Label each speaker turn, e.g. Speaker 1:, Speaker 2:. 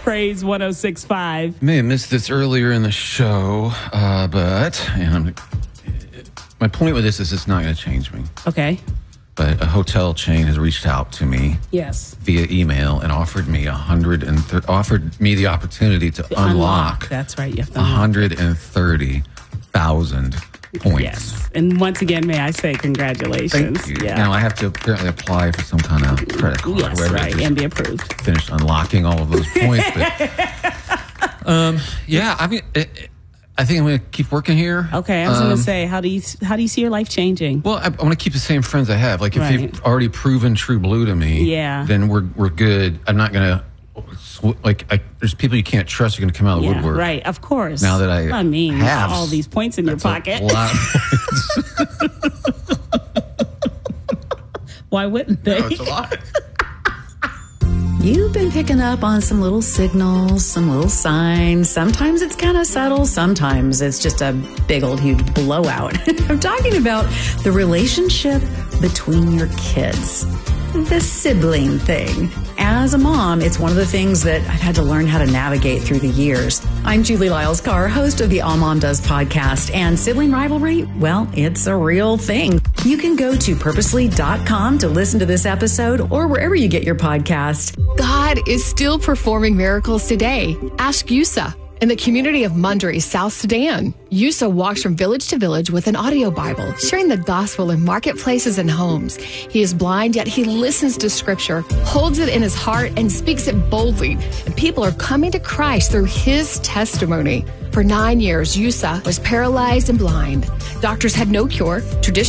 Speaker 1: Praise 106.5.
Speaker 2: May have missed this earlier in the show, but my point with this is it's not going to change me.
Speaker 1: Okay.
Speaker 2: But a hotel chain has reached out to me via email and offered me the opportunity to unlock.
Speaker 1: That's right. You have to
Speaker 2: 130,000 points.
Speaker 1: Yes. And once again, may I say congratulations.
Speaker 2: Thank you.
Speaker 1: Yeah.
Speaker 2: Now I have to apparently apply for some kind of credit card.
Speaker 1: Yes, right. And be approved.
Speaker 2: Finished unlocking all of those points. But, I think I'm going to keep working here.
Speaker 1: Okay, I was going to say, how do you see your life changing?
Speaker 2: Well, I want to keep the same friends I have. Like, if you've already proven true blue to me, then we're good. I'm not going to, there's people you can't trust are going to come out of the woodwork.
Speaker 1: Right, of course.
Speaker 2: Now that I have
Speaker 1: all these points in your pocket.
Speaker 2: A lot of points.
Speaker 1: Why wouldn't they?
Speaker 2: No, it's a lot.
Speaker 3: You've been picking up on some little signals, some little signs. Sometimes it's kind of subtle. Sometimes it's just a big old huge blowout. I'm talking about the relationship between your kids. The sibling thing. As a mom, it's one of the things that I've had to learn how to navigate through the years. I'm Julie Lyles-Carr, host of the All Mom Does podcast, and sibling rivalry, well, it's a real thing. You can go to purposely.com to listen to this episode or wherever you get your podcast.
Speaker 4: God is still performing miracles today. Ask Yusa. In the community of Mundry, South Sudan, Yusa walks from village to village with an audio Bible, sharing the gospel in marketplaces and homes. He is blind, yet he listens to scripture, holds it in his heart, and speaks it boldly. And people are coming to Christ through his testimony. For 9 years, Yusa was paralyzed and blind. Doctors had no cure. Traditional